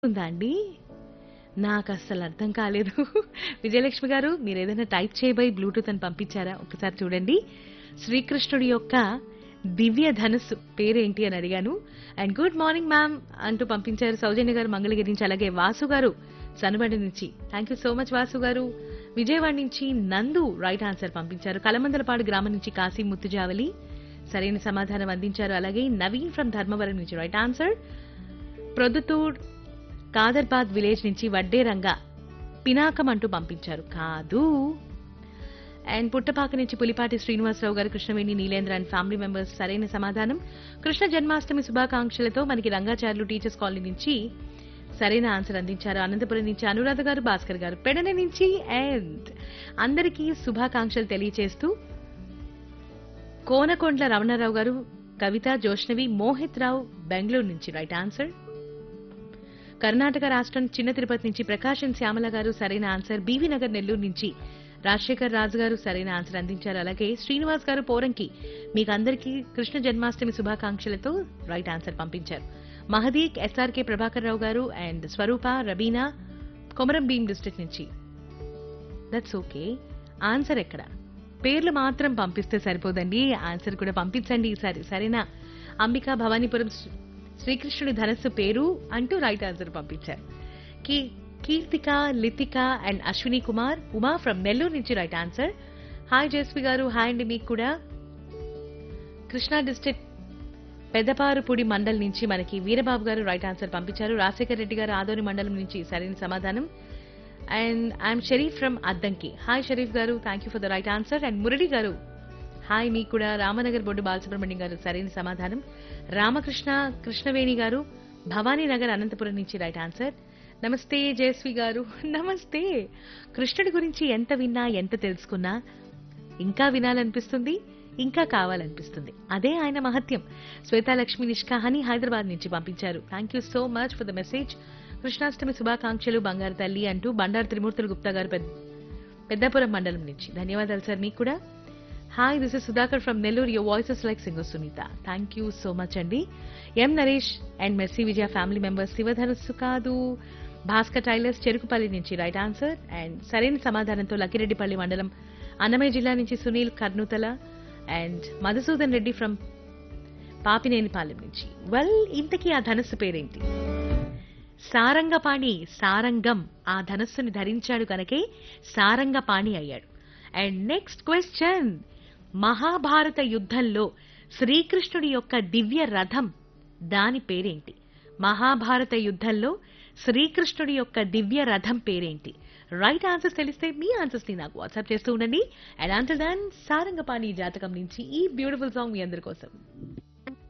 ఉందా అండి? నాకస్సలు అర్థం కాలేదు. విజయలక్ష్మి గారు మీరేదైనా టైప్ చేయబోయి బ్లూటూత్ అని పంపించారా? ఒక్కసారి చూడండి. శ్రీకృష్ణుడి యొక్క దివ్య ధనుస్సు పేరేంటి అని అడిగాను. అండ్ గుడ్ మార్నింగ్ మ్యామ్ అంటూ పంపించారు సౌజన్య గారు మంగళగిరి నుంచి. అలాగే వాసు గారు సనుబండి నుంచి. Thank you so much Vasu గారు. విజయవాడ నుంచి నందు రైట్ ఆన్సర్ పంపించారు. కలమందలపాడు గ్రామం నుంచి కాశీ ముత్తుజావలి సరైన సమాధానం అందించారు. అలాగే నవీన్ ఫ్రమ్ ధర్మవరం నుంచి right answer. Proddatur Kadarbad village నుంచి వడ్డే రంగా పినాకం అంటూ పంపించారు. కాదు. అండ్ పుట్టపాక నుంచి పులిపాటి శ్రీనివాసరావు గారు, Krishnaveni, Neelendra and family members సరైన సమాధానం. కృష్ణ జన్మాష్టమి శుభాకాంక్షలతో మనకి రంగాచార్యులు టీచర్స్ కాలనీ నుంచి సరైన ఆన్సర్ అందించారు. అనంతపురం నుంచి అనురాధ గారు, భాస్కర్ గారు పెడన నుంచి. అండ్ అందరికీ శుభాకాంక్షలు తెలియచేస్తూ కోనకొండ్ల రమణారావు గారు, కవిత, జోష్నవి, మోహిత్ రావు బెంగళూరు నుంచి రైట్ ఆన్సర్. కర్ణాటక రాష్ట్రం చిన్న తిరుపతి నుంచి ప్రకాశం శ్యామల గారు సరైన ఆన్సర్. బీవీ నగర్ నెల్లూరు నుంచి రాజశేఖర్ రాజు గారు సరైన ఆన్సర్ అందించారు. అలాగే శ్రీనివాస్ గారు పోరంకి మీకు అందరికీ కృష్ణ జన్మాష్టమి శుభాకాంక్షలతో రైట్ ఆన్సర్ పంపించారు. మహదీక్, ఎస్ఆర్కే ప్రభాకర్ రావు గారు and Swaroopa, Rabina Komaram Bheem district నుంచి. That's okay. ఆన్సర్ ఎక్కడ? పేర్లు మాత్రం పంపిస్తే సరిపోదండి, ఆన్సర్ కూడా పంపించండి ఈసారి సరేనా. అంబికా భవానీపురం శ్రీకృష్ణుడి ధనస్సు పేరు అంటూ రైట్ ఆన్సర్ పంపించారు. కీర్తిక, లితిక అండ్ అశ్విని కుమార్, ఉమా ఫ్రమ్ నెల్లూరు నుంచి రైట్ ఆన్సర్. హాయ్ జేస్వి గారు, హాయ్ అండి మీకు కూడా. కృష్ణా డిస్ట్రిక్ట్ పెద్దపారుపూడి మండల్ నుంచి మనకి వీరబాబు గారు రైట్ ఆన్సర్ పంపించారు. రాజశేఖర్ రెడ్డి గారు ఆదోని మండలం నుంచి సరైన సమాధానం. And I'm Sharif from Addanki. Hi Sharif గారు, thank you for the right answer. And Murali గారు హాయ్ మీకు కూడా. రామనగర్ బొడ్డు బాలసుబ్రహ్మణ్యం గారు సరైన సమాధానం. రామకృష్ణ, కృష్ణవేణి గారు భవానీ నగర్ అనంతపురం నుంచి రైట్ ఆన్సర్. నమస్తే జయశ్రీ గారు. నమస్తే. కృష్ణుడి గురించి ఎంత విన్నా ఎంత తెలుసుకున్నా ఇంకా వినాలనిపిస్తుంది, ఇంకా కావాలనిపిస్తుంది. అదే ఆయన మహత్యం. శ్వేతాలక్ష్మి నిష్కాహాని హైదరాబాద్ నుంచి పంపించారు. Thank you so much for the message. Krishnashtami శుభాకాంక్షలు బంగారు తల్లి అంటూ బండారు త్రిమూర్తులు గుప్తా గారు పెద్దాపురం మండలం నుంచి. ధన్యవాదాలు సార్ మీకు కూడా. Hi this is Sudhakar from Nellore. Your voice is like singer Sunitha. Thank you so much అండి. ఎం Naresh and mercy Vijaya family members శివధనుస్సు కాదు. భాస్కర్ టైలర్స్ చెరుకుపల్లి నుంచి రైట్ ఆన్సర్. అండ్ సరైన సమాధానంతో లక్కిరెడ్డిపల్లి మండలం అన్నమయ్య జిల్లా నుంచి సునీల్ కర్నూతల అండ్ మధుసూదన్ రెడ్డి ఫ్రమ్ పాపినేనిపాలెం నుంచి. వెల్ ఇంతకీ ఆ ధనస్సు పేరేంటి? సారంగపాణి. సారంగం ఆ ధనస్సుని ధరించాడు కనుకే సారంగపాణి అయ్యాడు. అండ్ నెక్స్ట్ క్వశ్చన్, మహాభారత యుద్ధంలో శ్రీకృష్ణుడి యొక్క దివ్య రథం దాని పేరేంటి? మహాభారత యుద్ధంలో శ్రీకృష్ణుడి యొక్క దివ్య రథం పేరేంటి? రైట్ ఆన్సర్స్ తెలిస్తే మీ ఆన్సర్స్ ని నాకు వాట్సాప్ చేస్తూ ఉండండి. అండ్ అంటిల్ దెన్ సారంగపాణి జాతకం నుంచి ఈ బ్యూటిఫుల్ సాంగ్ మీ అందరి కోసం.